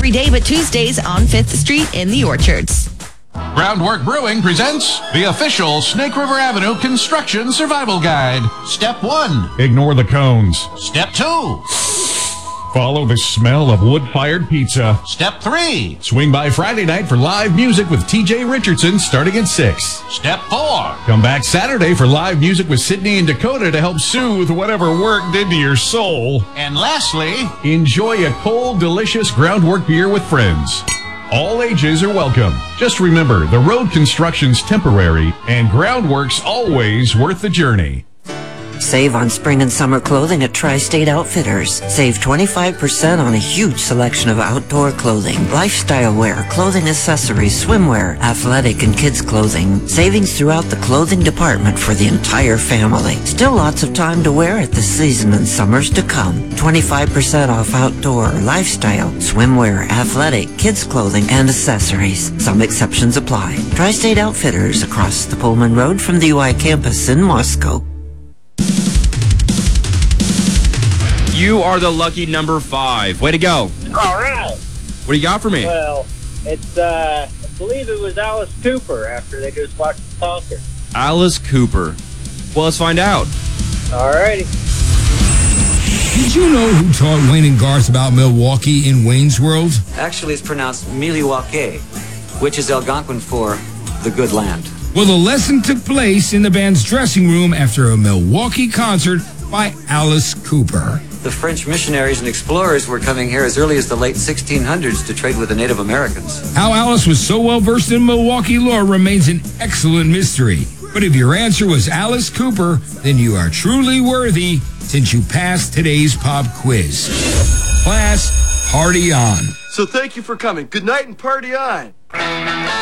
every day but Tuesdays on 5th Street in the Orchards. Groundwork Brewing presents the official Snake River Avenue Construction Survival Guide. Step 1. Ignore the cones. Step 2. Follow the smell of wood-fired pizza. Step 3. Swing by Friday night for live music with TJ Richardson starting at 6. Step 4. Come back Saturday for live music with Sydney and Dakota to help soothe whatever work did to your soul. And lastly, enjoy a cold, delicious Groundwork beer with friends. All ages are welcome. Just remember, the road construction's temporary and Groundwork's always worth the journey. Save on spring and summer clothing at Tri-State Outfitters. Save 25% on a huge selection of outdoor clothing, lifestyle wear, clothing accessories, swimwear, athletic and kids clothing. Savings throughout the clothing department for the entire family. Still lots of time to wear it this season and summers to come. 25% off outdoor, lifestyle, swimwear, athletic, kids clothing, and accessories. Some exceptions apply. Tri-State Outfitters across the Pullman Road from the UI campus in Moscow. You are the lucky number 5. Way to go. All right. What do you got for me? Well, it's, I believe it was Alice Cooper after they just watched the soccer. Alice Cooper. Well, let's find out. All righty. Did you know who taught Wayne and Garth about Milwaukee in Wayne's World? Actually, it's pronounced Milwaukee, which is Algonquin for the good land. Well, the lesson took place in the band's dressing room after a Milwaukee concert by Alice Cooper. The French missionaries and explorers were coming here as early as the late 1600s to trade with the Native Americans. How Alice was so well versed in Milwaukee lore remains an excellent mystery. But if your answer was Alice Cooper, then you are truly worthy since you passed today's pop quiz. Class, party on. So thank you for coming. Good night and party on.